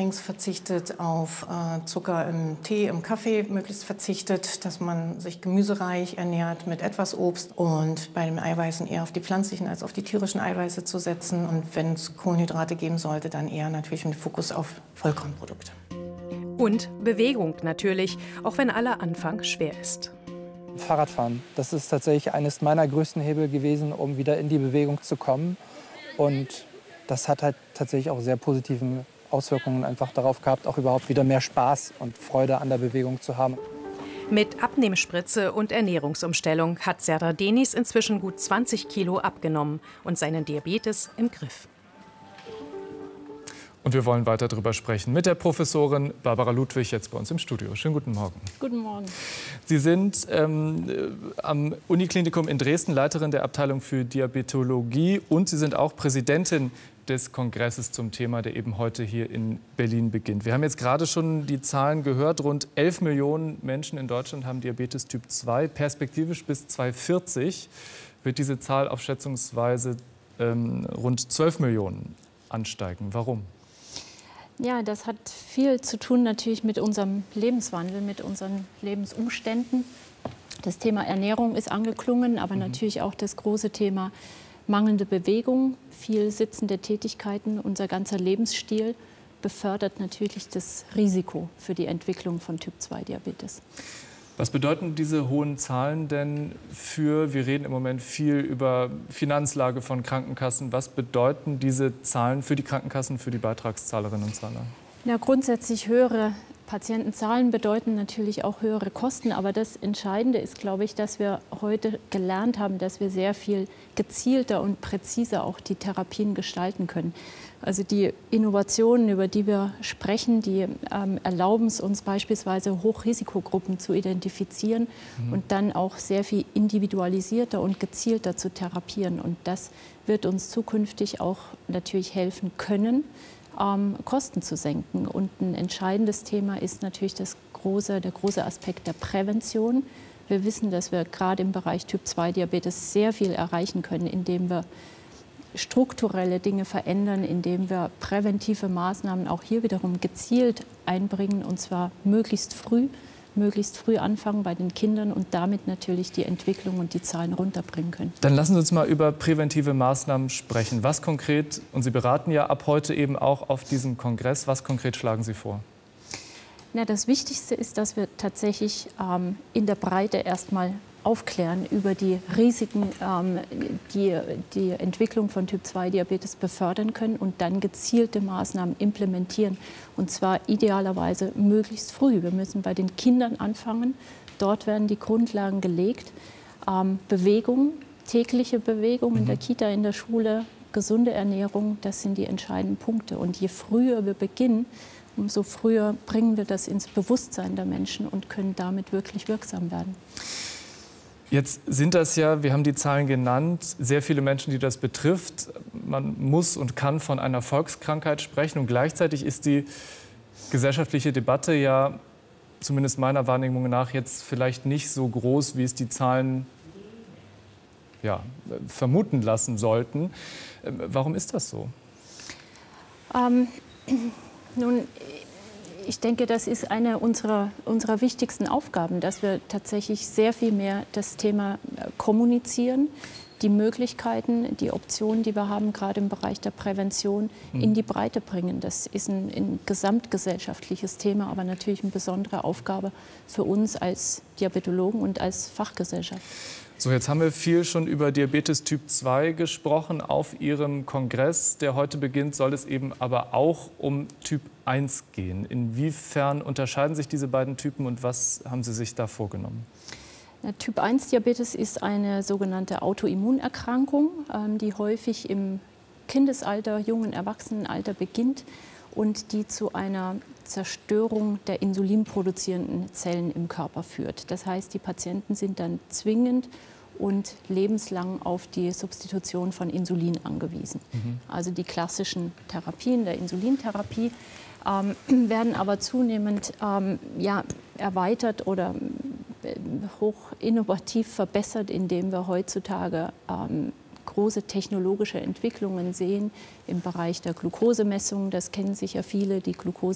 Softdrinks verzichtet, auf Zucker im Tee, im Kaffee möglichst verzichtet, dass man sich gemüsereich ernährt mit etwas Obst und bei den Eiweißen eher auf die pflanzlichen als auf die tierischen Eiweiße zu setzen. Und wenn es Kohlenhydrate geben sollte, dann eher natürlich mit Fokus auf Vollkornprodukte. Und Bewegung natürlich, auch wenn aller Anfang schwer ist. Fahrradfahren, das ist tatsächlich eines meiner größten Hebel gewesen, um wieder in die Bewegung zu kommen. Und das hat halt tatsächlich auch sehr positive Auswirkungen einfach darauf gehabt, auch überhaupt wieder mehr Spaß und Freude an der Bewegung zu haben. Mit Abnehmspritze und Ernährungsumstellung hat Serdar Deniz inzwischen gut 20 Kilo abgenommen und seinen Diabetes im Griff. Und wir wollen weiter darüber sprechen mit der Professorin Barbara Ludwig, jetzt bei uns im Studio. Schönen guten Morgen. Guten Morgen. Sie sind am Uniklinikum in Dresden Leiterin der Abteilung für Diabetologie und Sie sind auch Präsidentin des Kongresses zum Thema, der eben heute hier in Berlin beginnt. Wir haben jetzt gerade schon die Zahlen gehört. Rund 11 Millionen Menschen in Deutschland haben Diabetes Typ 2. Perspektivisch bis 2040 wird diese Zahl auf schätzungsweise rund 12 Millionen ansteigen. Warum? Ja, das hat viel zu tun natürlich mit unserem Lebenswandel, mit unseren Lebensumständen. Das Thema Ernährung ist angeklungen, aber natürlich auch das große Thema mangelnde Bewegung, viel sitzende Tätigkeiten. Unser ganzer Lebensstil befördert natürlich das Risiko für die Entwicklung von Typ-2-Diabetes. Was bedeuten diese hohen Zahlen denn wir reden im Moment viel über Finanzlage von Krankenkassen, was bedeuten diese Zahlen für die Krankenkassen, für die Beitragszahlerinnen und Zahler? Ja, grundsätzlich höhere Patientenzahlen bedeuten natürlich auch höhere Kosten. Aber das Entscheidende ist, glaube ich, dass wir heute gelernt haben, dass wir sehr viel gezielter und präziser auch die Therapien gestalten können. Also die Innovationen, über die wir sprechen, die erlauben es uns beispielsweise Hochrisikogruppen zu identifizieren und dann auch sehr viel individualisierter und gezielter zu therapieren. Und das wird uns zukünftig auch natürlich helfen können, Kosten zu senken. Und ein entscheidendes Thema ist natürlich der große Aspekt der Prävention. Wir wissen, dass wir gerade im Bereich Typ-2-Diabetes sehr viel erreichen können, indem wir strukturelle Dinge verändern, indem wir präventive Maßnahmen auch hier wiederum gezielt einbringen, und zwar möglichst früh anfangen bei den Kindern und damit natürlich die Entwicklung und die Zahlen runterbringen können. Dann lassen Sie uns mal über präventive Maßnahmen sprechen. Was konkret, und Sie beraten ja ab heute eben auch auf diesem Kongress, was konkret schlagen Sie vor? Na, das Wichtigste ist, dass wir tatsächlich in der Breite erstmal aufklären über die Risiken, die die Entwicklung von Typ-2-Diabetes befördern können und dann gezielte Maßnahmen implementieren. Und zwar idealerweise möglichst früh. Wir müssen bei den Kindern anfangen. Dort werden die Grundlagen gelegt. Bewegung, tägliche Bewegung in der Kita, in der Schule, gesunde Ernährung, das sind die entscheidenden Punkte. Und je früher wir beginnen, umso früher bringen wir das ins Bewusstsein der Menschen und können damit wirklich wirksam werden. Jetzt sind das ja, wir haben die Zahlen genannt, sehr viele Menschen, die das betrifft. Man muss und kann von einer Volkskrankheit sprechen. Und gleichzeitig ist die gesellschaftliche Debatte ja, zumindest meiner Wahrnehmung nach, jetzt vielleicht nicht so groß, wie es die Zahlen vermuten lassen sollten. Warum ist das so? Nun, ich denke, das ist eine unserer wichtigsten Aufgaben, dass wir tatsächlich sehr viel mehr das Thema kommunizieren, die Möglichkeiten, die Optionen, die wir haben, gerade im Bereich der Prävention, in die Breite bringen. Das ist ein gesamtgesellschaftliches Thema, aber natürlich eine besondere Aufgabe für uns als Diabetologen und als Fachgesellschaft. So, jetzt haben wir viel schon über Diabetes Typ 2 gesprochen. Auf Ihrem Kongress, der heute beginnt, soll es eben aber auch um Typ 1 gehen. Inwiefern unterscheiden sich diese beiden Typen und was haben Sie sich da vorgenommen? Typ 1 Diabetes ist eine sogenannte Autoimmunerkrankung, die häufig im Kindesalter, jungen Erwachsenenalter beginnt und die zu einer Zerstörung der insulinproduzierenden Zellen im Körper führt. Das heißt, die Patienten sind dann zwingend und lebenslang auf die Substitution von Insulin angewiesen. Also die klassischen Therapien der Insulintherapie werden aber zunehmend erweitert oder hoch innovativ verbessert, indem wir heutzutage große technologische Entwicklungen sehen im Bereich der Glukosemessung. Das kennen sicher viele, die